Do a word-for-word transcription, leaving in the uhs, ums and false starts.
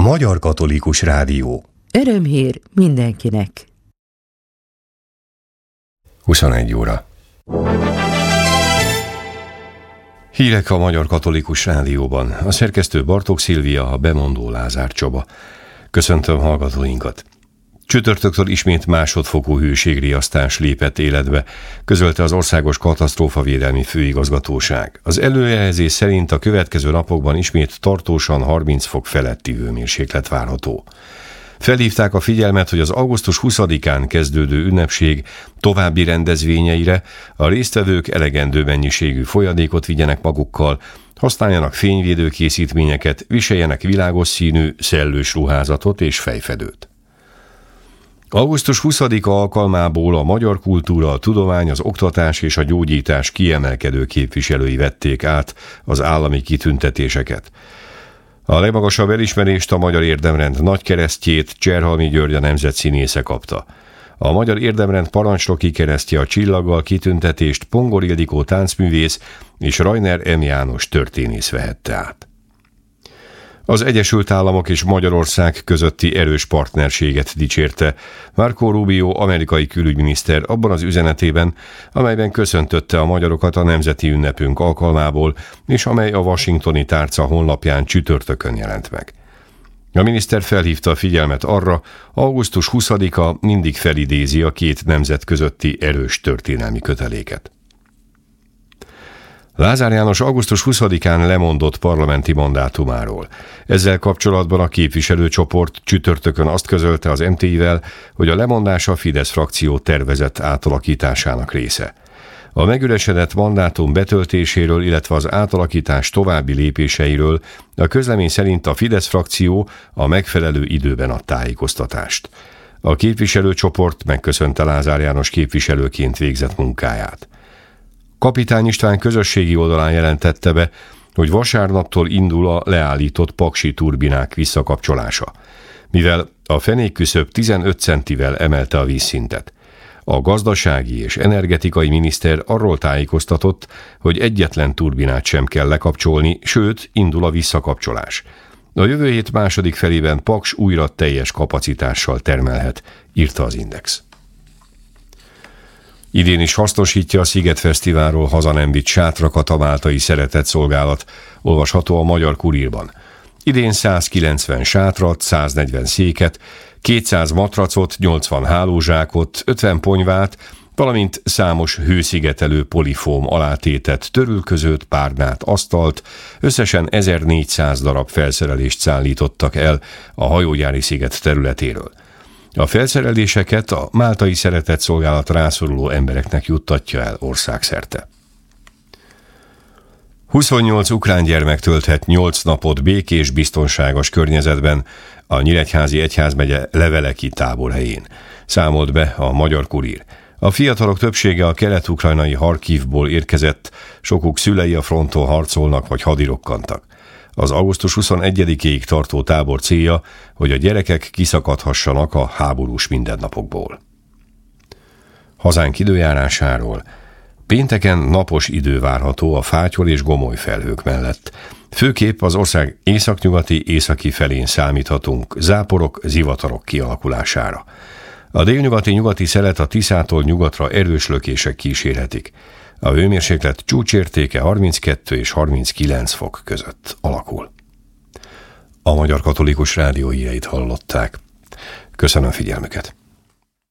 Magyar Katolikus Rádió. Örömhír mindenkinek. huszonegy óra. Hírek a Magyar Katolikus Rádióban. A szerkesztő Bartók Szilvia, a bemondó Lázár Csaba. Köszöntöm hallgatóinkat. Csütörtöktől ismét másodfokú hőségriasztás lépett életbe, közölte az Országos Katasztrófavédelmi Főigazgatóság. Az előjelzés szerint a következő napokban ismét tartósan harminc fok feletti hőmérséklet várható. Felhívták a figyelmet, hogy az augusztus huszadikán kezdődő ünnepség további rendezvényeire a résztvevők elegendő mennyiségű folyadékot vigyenek magukkal, használjanak fényvédő készítményeket, viseljenek világos színű, szellős ruházatot és fejfedőt. augusztus huszadika alkalmából a magyar kultúra, a tudomány, az oktatás és a gyógyítás kiemelkedő képviselői vették át az állami kitüntetéseket. A legmagasabb elismerést a Magyar Érdemrend nagykeresztjét Cserhalmi György a nemzetszínésze kapta. A Magyar Érdemrend parancsnoki keresztje a csillaggal kitüntetést Pongor Ildikó táncművész és Rajner M. János történész vehette át. Az Egyesült Államok és Magyarország közötti erős partnerséget dicsérte Marco Rubio amerikai külügyminiszter abban az üzenetében, amelyben köszöntötte a magyarokat a nemzeti ünnepünk alkalmából, és amely a Washingtoni Tárca honlapján csütörtökön jelent meg. A miniszter felhívta a figyelmet arra, augusztus huszadika mindig felidézi a két nemzet közötti erős történelmi köteléket. Lázár János augusztus huszadikán lemondott parlamenti mandátumáról. Ezzel kapcsolatban a képviselőcsoport csütörtökön azt közölte az em té i-vel, hogy a lemondás a Fidesz frakció tervezett átalakításának része. A megüresedett mandátum betöltéséről, illetve az átalakítás további lépéseiről a közlemény szerint a Fidesz frakció a megfelelő időben ad tájékoztatást. A képviselőcsoport megköszönte Lázár János képviselőként végzett munkáját. Kapitány István közösségi oldalán jelentette be, hogy vasárnaptól indul a leállított paksi turbinák visszakapcsolása, mivel a fenékküszöb tizenöt centivel emelte a vízszintet. A gazdasági és energetikai miniszter arról tájékoztatott, hogy egyetlen turbinát sem kell lekapcsolni, sőt, indul a visszakapcsolás. A jövő hét második felében Paks újra teljes kapacitással termelhet, írta az Index. Idén is hasznosítja a Sziget Fesztiválról haza nem vitt sátrakat a máltai szeretetszolgálat, olvasható a Magyar Kurírban. Idén százkilencven sátrat, száznegyven széket, kétszáz matracot, nyolcvan hálózsákot, ötven ponyvát, valamint számos hőszigetelő polifóm alátétet, törülközőt, párnát, asztalt, összesen ezernégyszáz darab felszerelést szállítottak el a hajógyári sziget területéről. A felszereléseket a máltai szeretetszolgálat rászoruló embereknek juttatja el országszerte. huszonnyolc ukrán gyermek tölthet nyolc napot békés, biztonságos környezetben a Nyíregyházi Egyházmegye Leveleki táborhelyén, számolt be a Magyar Kurír. A fiatalok többsége a kelet-ukrajnai Harkivból érkezett, sokuk szülei a fronton harcolnak vagy hadirokkantak. Az augusztus huszonegyedikéig tartó tábor célja, hogy a gyerekek kiszakadhassanak a háborús mindennapokból. Hazánk időjárásáról. Pénteken napos idő várható a fátyol és gomoly felhők mellett. Főképp az ország északnyugati északi felén számíthatunk záporok, zivatarok kialakulására. A délnyugati nyugati szelet a Tiszától nyugatra erős lökések kísérhetik. A hőmérséklet csúcsértéke harminckettő és harminckilenc fok között alakul. A Magyar Katolikus Rádió híreit hallották. Köszönöm figyelmüket!